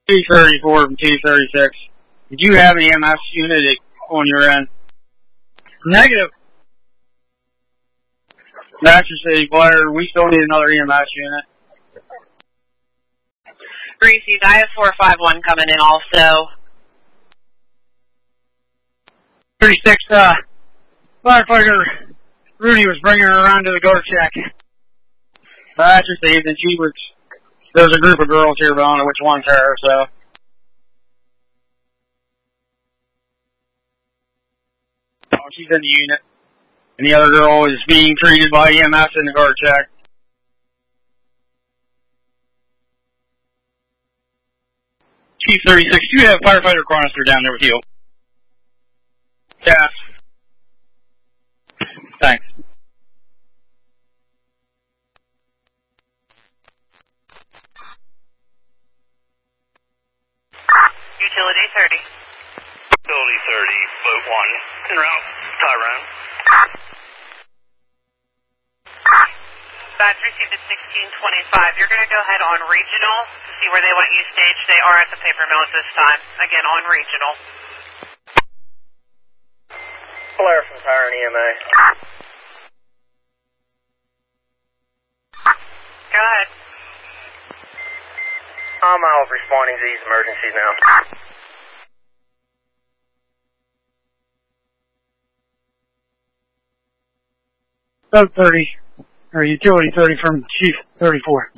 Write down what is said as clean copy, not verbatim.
234 from 236. Did you have an EMS unit on your end? Negative. Baxter City, Blair, we still need another EMS unit. Reese's, I have 451 coming in also. 36, firefighter Rudy was bringing her around to the guard check. Baxter City, and there's a group of girls here, but I don't know which one's her, so. Oh, she's in the unit. And the other girl is being treated by EMS in the guard check. Chief 36, do you have firefighter Chronister down there with you? Yeah. Thanks. Utility 30. Utility 30, boat 1, en route, Tyrone. Badge received at 1625. You're going to go ahead on regional, see where they want you staged. They are at the paper mill at this time. Again, on regional. Blair from Tyrone EMA. Go ahead. I was responding to these emergencies now. 30, or Utility 30 from Chief 34.